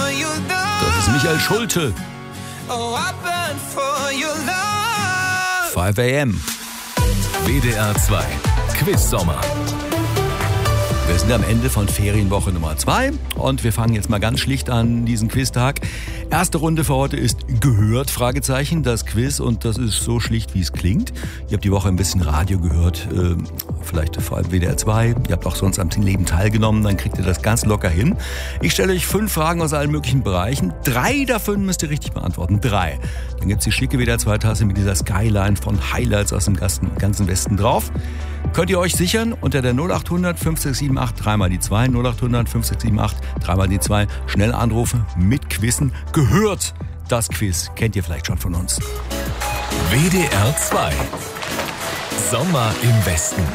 Das ist Michael Schulte. 5 AM. WDR 2 Quiz Sommer. Wir sind am Ende von Ferienwoche Nummer 2 und wir fangen jetzt mal ganz schlicht an diesen Quiztag. Erste Runde für heute ist gehört, Fragezeichen, das Quiz, und das ist so schlicht, wie es klingt. Ihr habt die Woche ein bisschen Radio gehört, vielleicht vor allem WDR 2. Ihr habt auch sonst am Leben teilgenommen, dann kriegt ihr das ganz locker hin. Ich stelle euch 5 Fragen aus allen möglichen Bereichen. 3 davon müsst ihr richtig beantworten. 3. Dann gibt's die schicke WDR 2 Tasse mit dieser Skyline von Highlights aus dem ganzen Westen drauf. Könnt ihr euch sichern unter der 0800 5678 3 mal die 2, 0800 5678 3 mal die 2. Schnell anrufen, mit Quizzen. Gehört, das Quiz kennt ihr vielleicht schon von uns. WDR 2 Sommer im Westen.